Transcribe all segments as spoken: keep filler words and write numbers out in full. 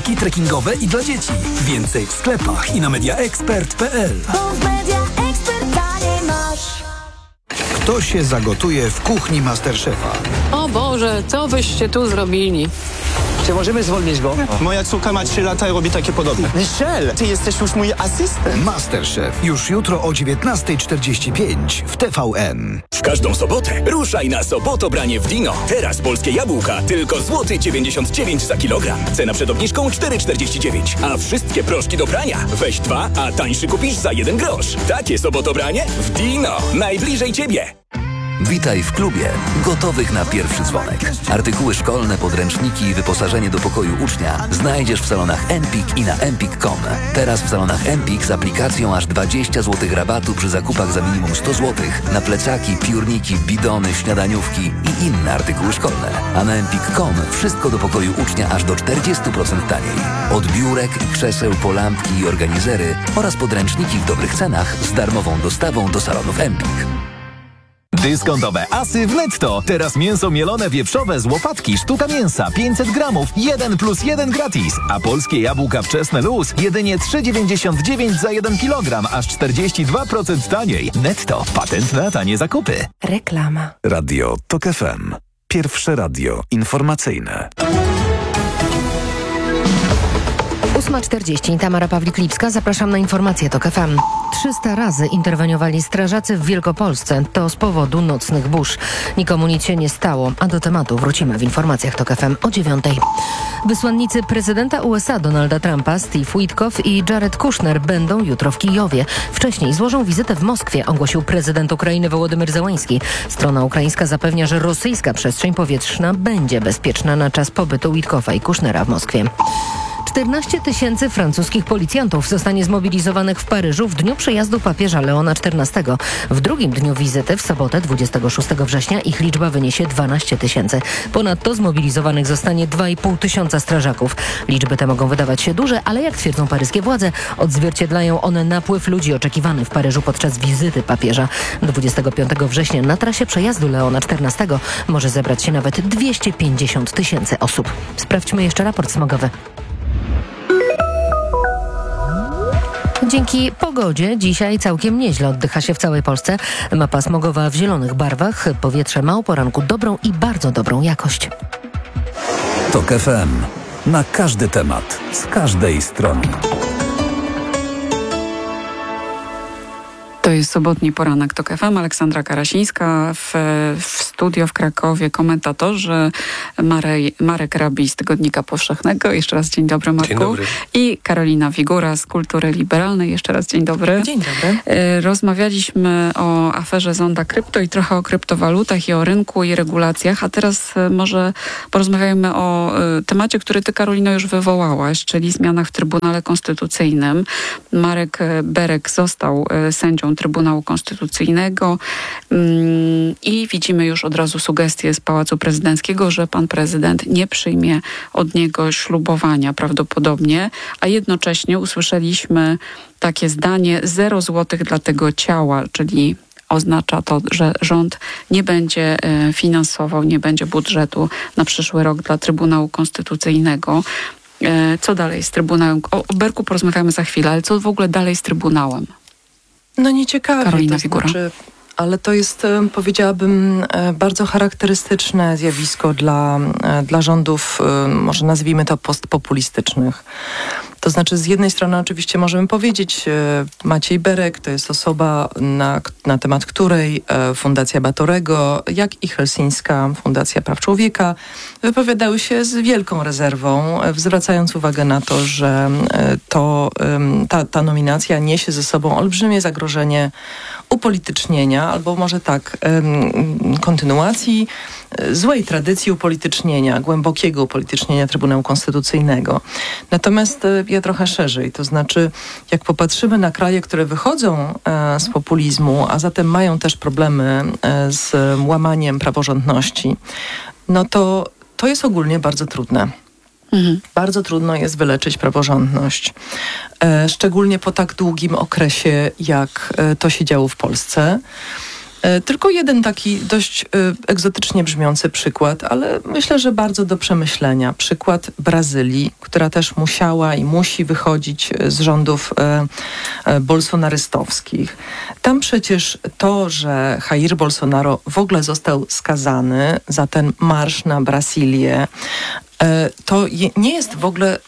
paski trekkingowe i dla dzieci. Więcej w sklepach i na media expert kropka p l. Kto się zagotuje w kuchni Masterchefa? O Boże, co byście tu zrobili? Czy możemy zwolnić go? Moja córka ma trzy lata i robi takie podobne. Michel, ty jesteś już mój asystent. Masterchef. Już jutro o dziewiętnasta czterdzieści pięć w T V N. W każdą sobotę ruszaj na Sobotobranie w Dino. Teraz polskie jabłka tylko złoty dziewięćdziesiąt dziewięć za kilogram. Cena przed obniżką cztery czterdzieści dziewięć. A wszystkie proszki do prania weź dwa, a tańszy kupisz za jeden grosz. Takie Sobotobranie w Dino. Najbliżej ciebie. Witaj w klubie gotowych na pierwszy dzwonek. Artykuły szkolne, podręczniki i wyposażenie do pokoju ucznia znajdziesz w salonach Empik i na empik kropka com. Teraz w salonach Empik z aplikacją aż dwadzieścia złotych rabatu przy zakupach za minimum sto złotych na plecaki, piórniki, bidony, śniadaniówki i inne artykuły szkolne. A na empik kropka com wszystko do pokoju ucznia aż do czterdzieści procent taniej. Od biurek, krzeseł po lampki i organizery oraz podręczniki w dobrych cenach z darmową dostawą do salonów Empik. Dyskontowe asy w Netto. Teraz mięso mielone wieprzowe z łopatki, sztuka mięsa, pięćset gramów, jeden plus jeden gratis. A polskie jabłka wczesne luz, jedynie trzy dziewięćdziesiąt dziewięć za jeden kilogram, aż czterdzieści dwa procent taniej. Netto. Patent na tanie zakupy. Reklama. Radio Tok F M. Pierwsze radio informacyjne. ósma czterdzieści. Tamara Pawlik-Lipska. Zapraszam na informacje Tok F M. trzysta razy interweniowali strażacy w Wielkopolsce. To z powodu nocnych burz. Nikomu nic się nie stało, a do tematu wrócimy w informacjach Tok F M o dziewiątej. Wysłannicy prezydenta U S A Donalda Trumpa, Steve Witkoff i Jared Kushner będą jutro w Kijowie. Wcześniej złożą wizytę w Moskwie, ogłosił prezydent Ukrainy Wołodymyr Zełański. Strona ukraińska zapewnia, że rosyjska przestrzeń powietrzna będzie bezpieczna na czas pobytu Witkoffa i Kushnera w Moskwie. czternaście tysięcy francuskich policjantów zostanie zmobilizowanych w Paryżu w dniu przyjazdu papieża Leona czternastego. W drugim dniu wizyty, w sobotę dwudziestego szóstego września, ich liczba wyniesie dwanaście tysięcy. Ponadto zmobilizowanych zostanie dwa i pół tysiąca strażaków. Liczby te mogą wydawać się duże, ale jak twierdzą paryskie władze, odzwierciedlają one napływ ludzi oczekiwany w Paryżu podczas wizyty papieża. dwudziestego piątego września na trasie przejazdu Leona czternastego może zebrać się nawet dwieście pięćdziesiąt tysięcy osób. Sprawdźmy jeszcze raport smogowy. Dzięki pogodzie dzisiaj całkiem nieźle oddycha się w całej Polsce. Mapa smogowa w zielonych barwach. Powietrze ma o poranku dobrą i bardzo dobrą jakość. Tok F M. Na każdy temat, z każdej strony. To jest sobotni poranek Tok F M. Aleksandra Karasińska w, w studio w Krakowie. Komentatorzy Marej, Marek Rabi z Tygodnika Powszechnego. Jeszcze raz dzień dobry, Marku. Dzień dobry. I Karolina Wigura z Kultury Liberalnej. Jeszcze raz dzień dobry. Dzień dobry. Rozmawialiśmy o aferze Zonda Krypto i trochę o kryptowalutach i o rynku i regulacjach, a teraz może porozmawiajmy o temacie, który ty, Karolino, już wywołałaś, czyli zmianach w Trybunale Konstytucyjnym. Marek Berek został sędzią Trybunału Konstytucyjnego i widzimy już od razu sugestie z Pałacu Prezydenckiego, że pan prezydent nie przyjmie od niego ślubowania prawdopodobnie, a jednocześnie usłyszeliśmy takie zdanie: zero złotych dla tego ciała, czyli oznacza to, że rząd nie będzie finansował, nie będzie budżetu na przyszły rok dla Trybunału Konstytucyjnego. Co dalej z Trybunałem? O Berku porozmawiamy za chwilę, ale co w ogóle dalej z Trybunałem? No nieciekawie, Karolina to znaczy, ale to jest, powiedziałabym, bardzo charakterystyczne zjawisko dla, dla rządów, może nazwijmy to postpopulistycznych. To znaczy, z jednej strony oczywiście możemy powiedzieć, Maciej Berek to jest osoba, na, na temat której Fundacja Batorego, jak i Helsińska Fundacja Praw Człowieka wypowiadały się z wielką rezerwą, zwracając uwagę na to, że to, ta, ta nominacja niesie ze sobą olbrzymie zagrożenie upolitycznienia, albo może tak, kontynuacji złej tradycji upolitycznienia, głębokiego upolitycznienia Trybunału Konstytucyjnego. Natomiast ja trochę szerzej, to znaczy jak popatrzymy na kraje, które wychodzą e, z populizmu, a zatem mają też problemy e, z łamaniem praworządności, no to to jest ogólnie bardzo trudne. Mhm. Bardzo trudno jest wyleczyć praworządność. E, szczególnie po tak długim okresie, jak e, to się działo w Polsce. Tylko jeden taki dość egzotycznie brzmiący przykład, ale myślę, że bardzo do przemyślenia. Przykład Brazylii, która też musiała i musi wychodzić z rządów bolsonarystowskich. Tam przecież to, że Jair Bolsonaro w ogóle został skazany za ten marsz na Brazylię, to nie jest w ogóle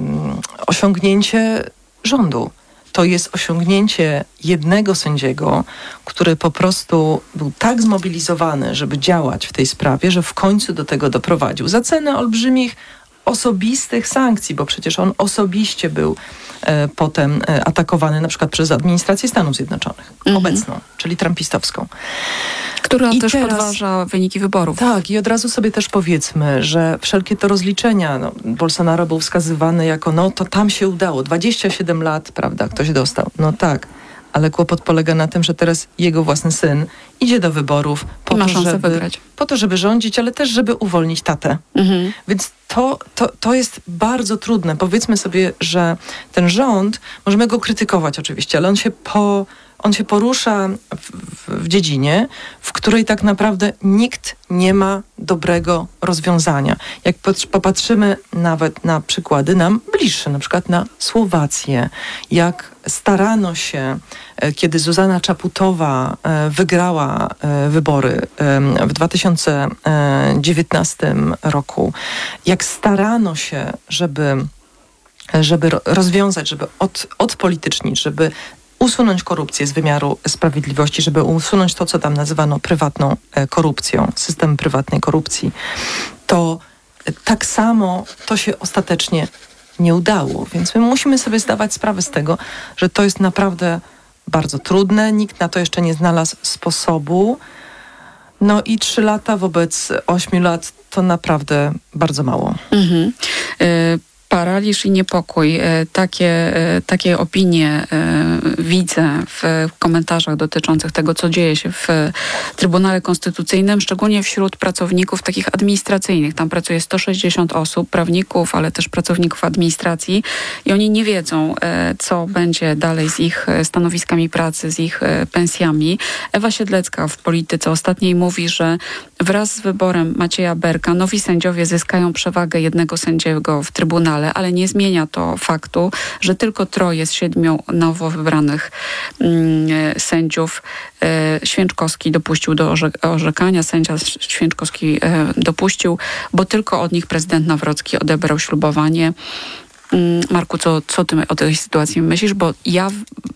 osiągnięcie rządu. To jest osiągnięcie jednego sędziego, który po prostu był tak zmobilizowany, żeby działać w tej sprawie, że w końcu do tego doprowadził. Za cenę olbrzymich osobistych sankcji, bo przecież on osobiście był e, potem e, atakowany na przykład przez administrację Stanów Zjednoczonych, mhm. obecną, czyli trumpistowską. Która I też teraz, podważa wyniki wyborów. Tak, i od razu sobie też powiedzmy, że wszelkie to rozliczenia, no, Bolsonaro był wskazywany jako, no to tam się udało, dwadzieścia siedem lat, prawda, ktoś dostał. No tak, ale kłopot polega na tym, że teraz jego własny syn idzie do wyborów po, to, żeby, wygrać. po to, żeby rządzić, ale też, żeby uwolnić tatę. Mhm. Więc to, to, to jest bardzo trudne. Powiedzmy sobie, że ten rząd, możemy go krytykować oczywiście, ale on się po... On się porusza w, w, w dziedzinie, w której tak naprawdę nikt nie ma dobrego rozwiązania. Jak popatrzymy nawet na przykłady nam bliższe, na przykład na Słowację, jak starano się, kiedy Zuzana Czaputowa wygrała wybory w dwa tysiące dziewiętnastym roku, jak starano się, żeby, żeby rozwiązać, żeby od, odpolitycznić, żeby usunąć korupcję z wymiaru sprawiedliwości, żeby usunąć to, co tam nazywano prywatną korupcją, system prywatnej korupcji, to tak samo to się ostatecznie nie udało. Więc my musimy sobie zdawać sprawę z tego, że to jest naprawdę bardzo trudne. Nikt na to jeszcze nie znalazł sposobu. No i trzy lata wobec ośmiu lat to naprawdę bardzo mało. Mhm. Y- Paraliż i niepokój. Takie, takie opinie widzę w komentarzach dotyczących tego, co dzieje się w Trybunale Konstytucyjnym, szczególnie wśród pracowników takich administracyjnych. Tam pracuje sto sześćdziesiąt osób, prawników, ale też pracowników administracji i oni nie wiedzą, co będzie dalej z ich stanowiskami pracy, z ich pensjami. Ewa Siedlecka w Polityce Ostatniej mówi, że wraz z wyborem Macieja Berka nowi sędziowie zyskają przewagę jednego sędziego w Trybunale, ale nie zmienia to faktu, że tylko troje z siedmiu nowo wybranych mm, sędziów e, Święczkowski dopuścił do orze- orzekania. Sędzia Święczkowski e, dopuścił, bo tylko od nich prezydent Nawrocki odebrał ślubowanie. Mm, Marku, co, co ty o tej sytuacji myślisz? Bo ja,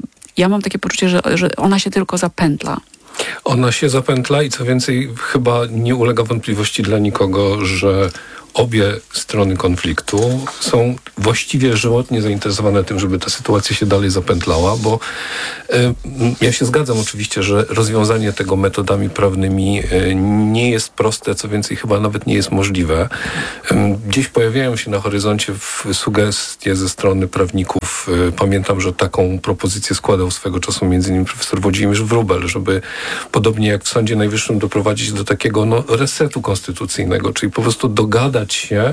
ja mam takie poczucie, że, że ona się tylko zapętla. Ona się zapętla i co więcej, chyba nie ulega wątpliwości dla nikogo, że obie strony konfliktu są właściwie żywotnie zainteresowane tym, żeby ta sytuacja się dalej zapętlała, bo y, ja się zgadzam oczywiście, że rozwiązanie tego metodami prawnymi y, nie jest proste, co więcej chyba nawet nie jest możliwe. Y, gdzieś pojawiają się na horyzoncie w sugestie ze strony prawników. Y, pamiętam, że taką propozycję składał swego czasu między innymi profesor Włodzimierz Wróbel, żeby podobnie jak w Sądzie Najwyższym doprowadzić do takiego no, resetu konstytucyjnego, czyli po prostu dogadać się,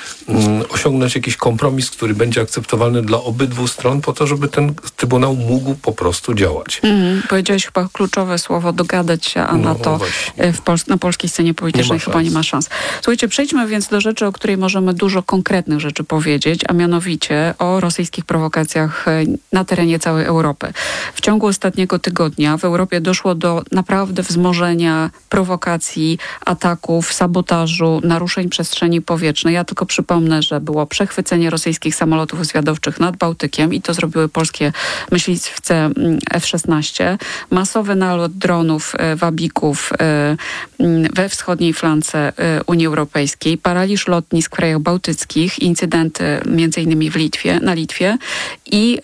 um, osiągnąć jakiś kompromis, który będzie akceptowalny dla obydwu stron, po to, żeby ten Trybunał mógł po prostu działać. Mm, powiedziałeś chyba kluczowe słowo, dogadać się, a no, na to w Pols- na polskiej scenie politycznej nie chyba nie ma szans. Słuchajcie, przejdźmy więc do rzeczy, o której możemy dużo konkretnych rzeczy powiedzieć, a mianowicie o rosyjskich prowokacjach na terenie całej Europy. W ciągu ostatniego tygodnia w Europie doszło do naprawdę wzmożenia prowokacji, ataków, sabotażu, naruszeń przestrzeni powietrznej. Ja tylko przypomnę, że było przechwycenie rosyjskich samolotów zwiadowczych nad Bałtykiem i to zrobiły polskie myśliwce F szesnaście. Masowy nalot dronów, wabików we wschodniej flance Unii Europejskiej. Paraliż lotnisk w krajach bałtyckich. Incydenty między innymi w Litwie, na Litwie i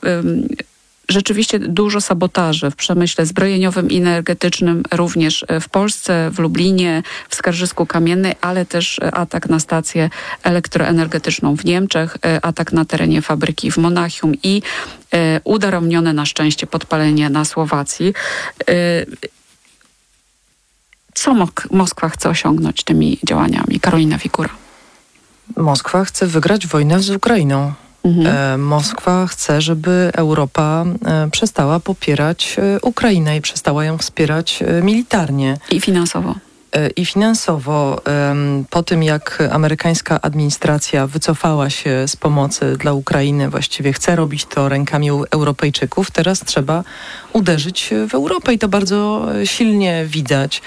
rzeczywiście dużo sabotaży w przemyśle zbrojeniowym i energetycznym, również w Polsce, w Lublinie, w Skarżysku Kamiennej, ale też atak na stację elektroenergetyczną w Niemczech, atak na terenie fabryki w Monachium i udaremnione na szczęście podpalenie na Słowacji. Co Mok- Moskwa chce osiągnąć tymi działaniami? Karolina Wikura. Moskwa chce wygrać wojnę z Ukrainą. Mhm. Moskwa chce, żeby Europa przestała popierać Ukrainę i przestała ją wspierać militarnie. I finansowo. I finansowo. Po tym, jak amerykańska administracja wycofała się z pomocy dla Ukrainy, właściwie chce robić to rękami Europejczyków, teraz trzeba uderzyć w Europę i to bardzo silnie widać.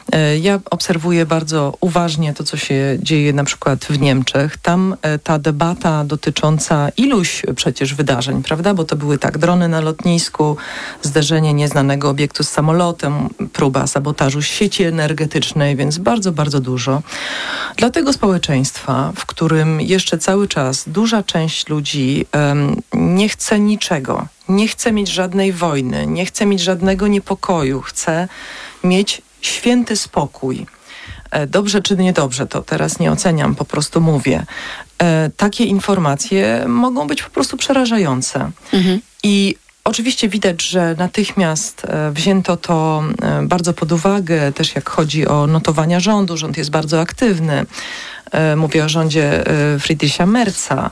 Ja obserwuję bardzo uważnie to, co się dzieje na przykład w Niemczech. Tam ta debata dotycząca iluś przecież wydarzeń, prawda? Bo to były tak, drony na lotnisku, zderzenie nieznanego obiektu z samolotem, próba sabotażu sieci energetycznej, więc bardzo, bardzo dużo. Dla tego społeczeństwa, w którym jeszcze cały czas duża część ludzi um, nie chce niczego, nie chce mieć żadnej wojny, nie chce mieć żadnego niepokoju, chce mieć święty spokój. Dobrze czy niedobrze, to teraz nie oceniam, po prostu mówię. E, takie informacje mogą być po prostu przerażające. Mhm. I oczywiście widać, że natychmiast wzięto to bardzo pod uwagę, też jak chodzi o notowania rządu. Rząd jest bardzo aktywny. E, mówię o rządzie Friedricha Merza.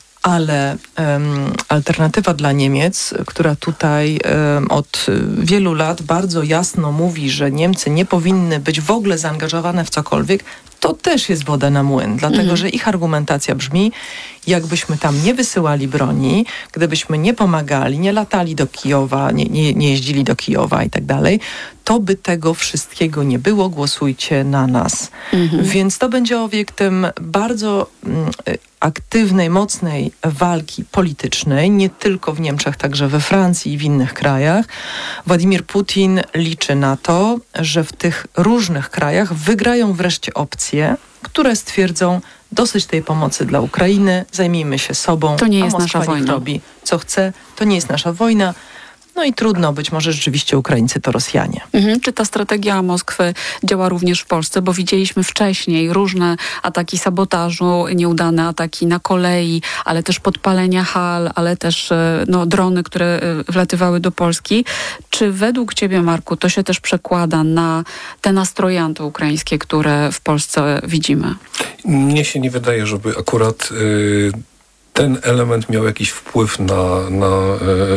Ale um, alternatywa dla Niemiec, która tutaj um, od wielu lat bardzo jasno mówi, że Niemcy nie powinny być w ogóle zaangażowane w cokolwiek, to też jest woda na młyn, dlatego mhm. że ich argumentacja brzmi, jakbyśmy tam nie wysyłali broni, gdybyśmy nie pomagali, nie latali do Kijowa, nie, nie, nie jeździli do Kijowa i tak dalej, to by tego wszystkiego nie było, głosujcie na nas. Mhm. Więc to będzie obiektem bardzo mm, aktywnej, mocnej walki politycznej, nie tylko w Niemczech, także we Francji i w innych krajach. Władimir Putin liczy na to, że w tych różnych krajach wygrają wreszcie opcje, które stwierdzą, dosyć tej pomocy dla Ukrainy, zajmijmy się sobą. To nie jest a Moskwa nasza wojna. Robi co chce, to nie jest nasza wojna. No i trudno, być może rzeczywiście Ukraińcy to Rosjanie. Mhm. Czy ta strategia Moskwy działa również w Polsce? Bo widzieliśmy wcześniej różne ataki sabotażu, nieudane ataki na kolei, ale też podpalenia hal, ale też no, drony, które wlatywały do Polski. Czy według ciebie, Marku, to się też przekłada na te nastroje antyukraińskie, które w Polsce widzimy? Mnie się nie wydaje, żeby akurat... Yy... ten element miał jakiś wpływ na, na e,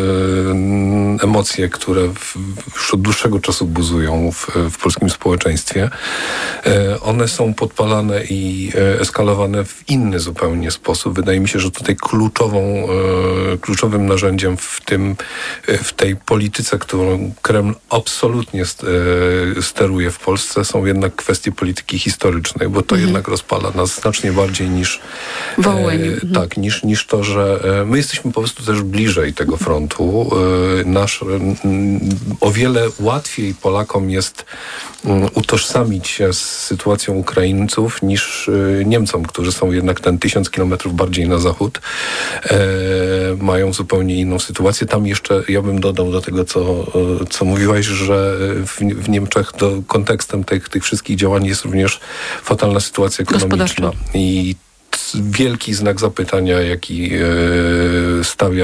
emocje, które w, już od dłuższego czasu buzują w, w polskim społeczeństwie. E, one są podpalane i e, eskalowane w inny zupełnie sposób. Wydaje mi się, że tutaj kluczową, e, kluczowym narzędziem w tym, e, w tej polityce, którą Kreml absolutnie st, e, steruje w Polsce, są jednak kwestie polityki historycznej, bo to mhm. jednak rozpala nas znacznie bardziej niż Wołyń. E, mhm. tak, niż niż to, że my jesteśmy po prostu też bliżej tego frontu. Nasz, o wiele łatwiej Polakom jest utożsamić się z sytuacją Ukraińców niż Niemcom, którzy są jednak ten tysiąc kilometrów bardziej na zachód. E, mają zupełnie inną sytuację. Tam jeszcze, ja bym dodał do tego, co, co mówiłaś, że w, w Niemczech do, kontekstem tych, tych wszystkich działań jest również fatalna sytuacja ekonomiczna. I wielki znak zapytania, jaki e, stawia